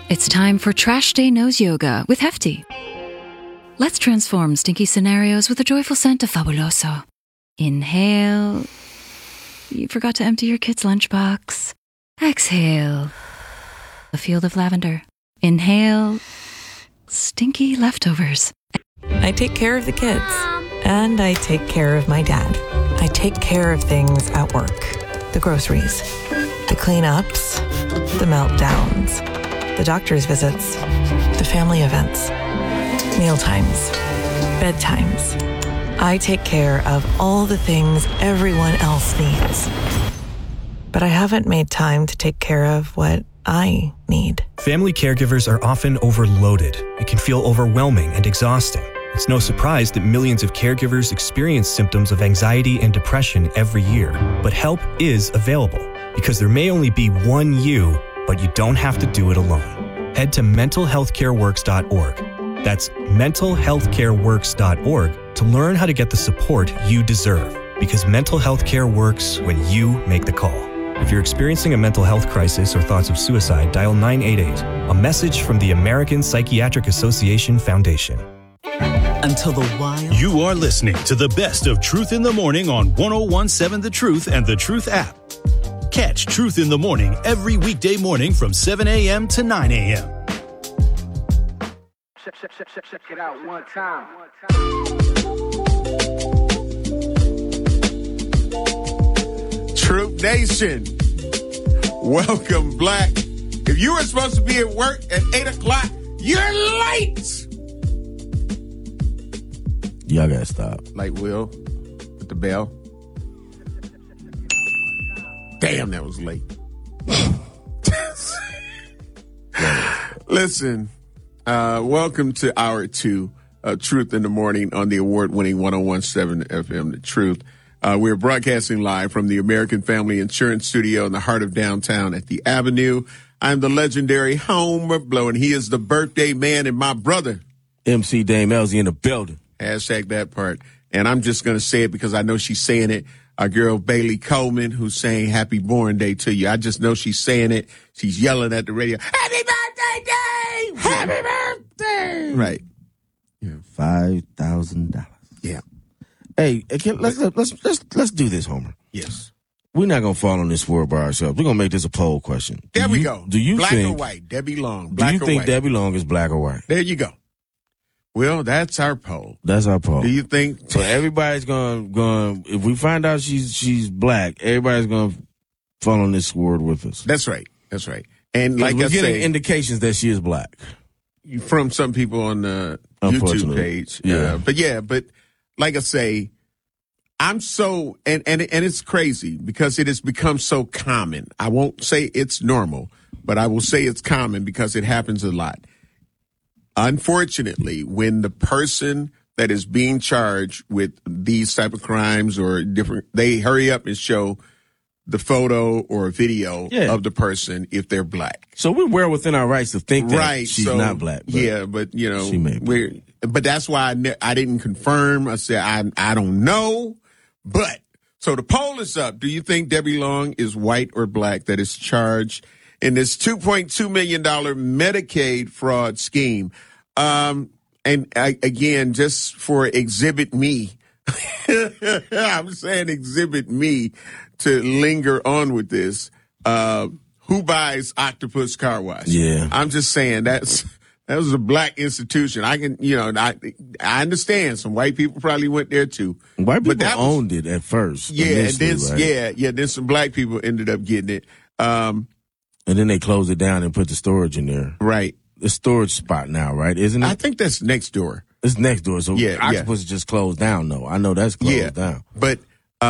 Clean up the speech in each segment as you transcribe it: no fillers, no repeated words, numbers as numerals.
It's time for Trash Day Nose Yoga with Hefty. Let's transform stinky scenarios with a joyful scent of Fabuloso. Inhale. You forgot to empty your kid's lunchbox. Exhale. A field of lavender. Inhale. Stinky leftovers. I take care of the kids. And I take care of my dad. I take care of things at work. The groceries. The cleanups. The meltdowns. The doctor's visits. The family events. Mealtimes. Bedtimes. I take care of all the things everyone else needs. But I haven't made time to take care of what I need. Family caregivers are often overloaded. It can feel overwhelming and exhausting. It's no surprise that millions of caregivers experience symptoms of anxiety and depression every year. But help is available, because there may only be one you, but you don't have to do it alone. Head to mentalhealthcareworks.org. That's mentalhealthcareworks.org to learn how to get the support you deserve, because mental health care works when you make the call. If you're experiencing a mental health crisis or thoughts of suicide, dial 988, a message from the American Psychiatric Association Foundation. Until the wild. You are listening to the best of Truth in the Morning on 101.7 The Truth and The Truth app. Catch Truth in the Morning every weekday morning from 7 a.m. to 9 a.m. Check it out one time. Truth Nation, welcome, Black. If you were supposed to be at work at 8 o'clock, you're late. Y'all gotta stop. Like Will with the bell. Damn, that was late. Listen, welcome to Hour 2 of Truth in the Morning on the award-winning 101.7 FM, The Truth. We're broadcasting live from the American Family Insurance Studio in the heart of downtown at the Avenue. I'm the legendary Homer Blow, and he is the birthday man and my brother. MC Dame Elsie in the building. Hashtag that part. And I'm just going to say it because I know she's saying it. Our girl Bailey Coleman, who's saying happy born day to you. I just know she's saying it. She's yelling at the radio, happy birthday, Dave! Happy birthday! Right. Yeah, $5,000. Yeah. Hey, let's do this, Homer. Yes. We're not gonna fall on this sword by ourselves. We're gonna make this a poll question. There we go. Do you black think, or white? Debbie Long. Do you think Debbie Long is black or white? There you go. Well, that's our poll. That's our poll. Do you think? So everybody's going. If we find out she's black, everybody's gonna fall on this sword with us. That's right. That's right. And like we're getting indications that she is black from some people on the YouTube page. Yeah. But like I say, I'm so and it's crazy because it has become so common. I won't say it's normal, but I will say it's common because it happens a lot. Unfortunately, when the person that is being charged with these type of crimes or different, they hurry up and show the photo or video of the person if they're black. So we're well within our rights to think that she's not black. But you know, she may be. But that's why I didn't confirm. I said I don't know. But so the poll is up. Do you think Debbie Long is white or black that is charged in this $2.2 million Medicaid fraud scheme? Again, just for Exhibit Me, I'm saying Exhibit Me to linger on with this. Who buys Octopus Car Wash? Yeah. I'm just saying that was a black institution. I understand some white people probably went there too. White people owned it at first. Yeah, and then then some black people ended up getting it. And then they closed it down and put the storage in there. Right. The storage spot now, right? Isn't it? I think that's next door. It's next door. So Octopus is just closed down, though. I know that's closed down. But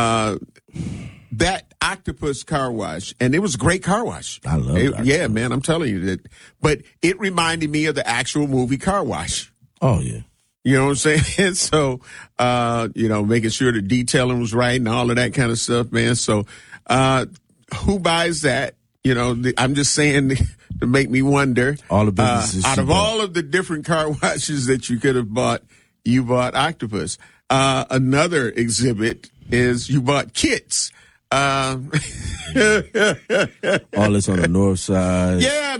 that Octopus Car Wash, and it was a great car wash. I love it. Yeah, man, I'm telling you that. But it reminded me of the actual movie Car Wash. Oh, yeah. You know what I'm saying? So, making sure the detailing was right and all of that kind of stuff, man. So, who buys that? You know, I'm just saying to make me wonder. All the businesses out of all of the different car washes that you could have bought, you bought Octopus. Another exhibit is you bought kits. All this on the north side. Yeah,